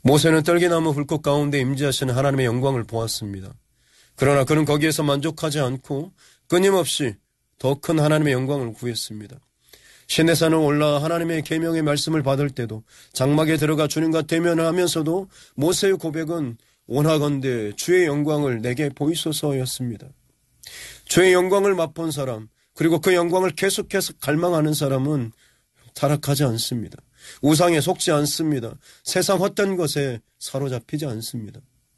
모세는 떨기나무 불꽃 가운데 임재하시는 하나님의 영광을 보았습니다. 그러나 그는 거기에서 만족하지 않고 끊임없이 더 큰 하나님의 영광을 구했습니다. 시내산을 올라 하나님의 계명의 말씀을 받을 때도 장막에 들어가 주님과 대면을 하면서도 모세의 고백은 원하건대 주의 영광을 내게 보이소서였습니다. 주의 영광을 맛본 사람, 그리고 그 영광을 계속해서 갈망하는 사람은 타락하지 않습니다. 우상에 속지 않습니다. 세상 헛된 것에 사로잡히지 않습니다.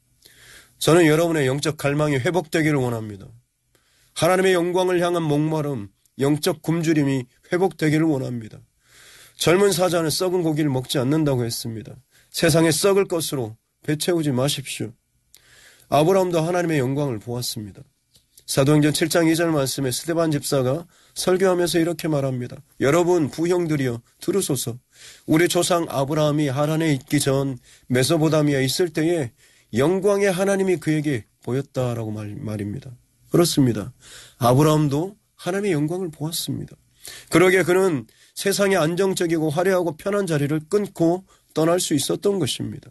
저는 여러분의 영적 갈망이 회복되기를 원합니다. 하나님의 영광을 향한 목마름, 영적 굶주림이 회복되기를 원합니다. 젊은 사자는 썩은 고기를 먹지 않는다고 했습니다. 세상에 썩을 것으로 배 채우지 마십시오. 아브라함도 하나님의 영광을 보았습니다. 사도행전 7장 2절 말씀에 스데반 집사가 설교하면서 이렇게 말합니다. 여러분 부형들이여 들으소서. 우리 조상 아브라함이 하란에 있기 전 메소포타미아에 있을 때에 영광의 하나님이 그에게 보였다라고 말입니다. 그렇습니다. 아브라함도 하나님의 영광을 보았습니다. 그러기에 그는 세상의 안정적이고 화려하고 편한 자리를 끊고 떠날 수 있었던 것입니다.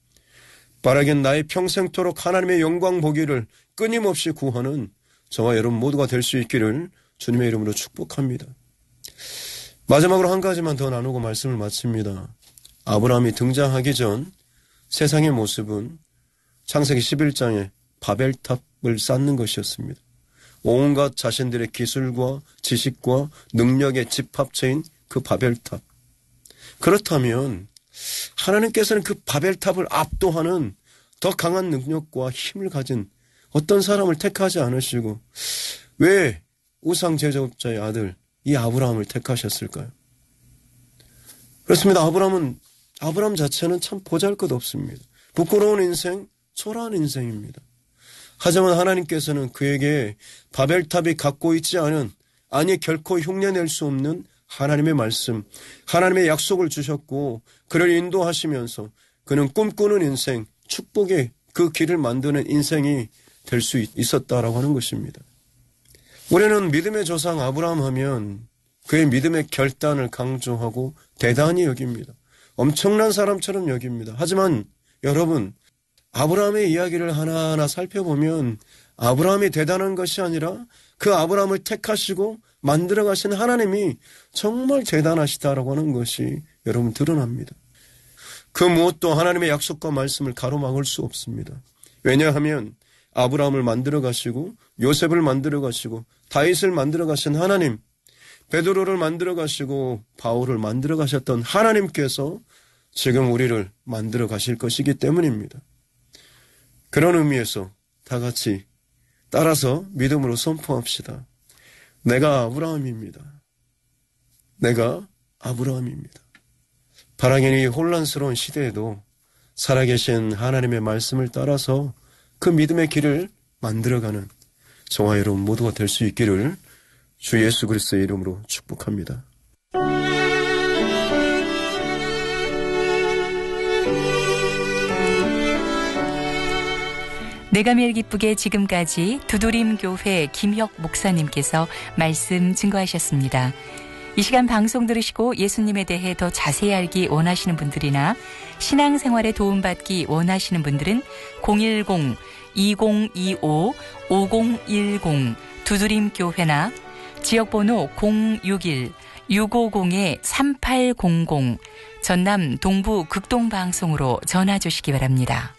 바라긴 나의 평생토록 하나님의 영광 보기를 끊임없이 구하는 저와 여러분 모두가 될 수 있기를 주님의 이름으로 축복합니다. 마지막으로 한 가지만 더 나누고 말씀을 마칩니다. 아브라함이 등장하기 전 세상의 모습은 창세기 11장에 바벨탑을 쌓는 것이었습니다. 온갖 자신들의 기술과 지식과 능력의 집합체인 그 바벨탑. 그렇다면 하나님께서는 그 바벨탑을 압도하는 더 강한 능력과 힘을 가진 어떤 사람을 택하지 않으시고 왜 우상 제조업자의 아들 이 아브라함을 택하셨을까요? 그렇습니다. 아브라함 자체는 참 보잘것없습니다. 부끄러운 인생, 초라한 인생입니다. 하지만 하나님께서는 그에게 바벨탑이 갖고 있지 않은, 아니 결코 흉내낼 수 없는 하나님의 말씀, 하나님의 약속을 주셨고 그를 인도하시면서 그는 꿈꾸는 인생, 축복의 그 길을 만드는 인생이 될 수 있었다라고 하는 것입니다. 우리는 믿음의 조상 아브라함 하면 그의 믿음의 결단을 강조하고 대단히 여깁니다. 엄청난 사람처럼 여깁니다. 하지만 여러분, 아브라함의 이야기를 하나하나 살펴보면 아브라함이 대단한 것이 아니라 그 아브라함을 택하시고 만들어 가신 하나님이 정말 대단하시다라고 하는 것이 여러분 드러납니다. 그 무엇도 하나님의 약속과 말씀을 가로막을 수 없습니다. 왜냐하면 아브라함을 만들어 가시고 요셉을 만들어 가시고 다윗을 만들어 가신 하나님, 베드로를 만들어 가시고 바울을 만들어 가셨던 하나님께서 지금 우리를 만들어 가실 것이기 때문입니다. 그런 의미에서 다 같이 따라서 믿음으로 선포합시다. 내가 아브라함입니다. 내가 아브라함입니다. 바라기니 혼란스러운 시대에도 살아계신 하나님의 말씀을 따라서 그 믿음의 길을 만들어가는 저와 여러분 모두가 될 수 있기를 주 예수 그리스도의 이름으로 축복합니다. 내가멜 기쁘게 지금까지 두드림교회 김혁 목사님께서 말씀 증거하셨습니다. 이 시간 방송 들으시고 예수님에 대해 더 자세히 알기 원하시는 분들이나 신앙생활에 도움받기 원하시는 분들은 010-2025-5010 두드림교회나 지역번호 061-650-3800 전남 동부 극동방송으로 전화 주시기 바랍니다.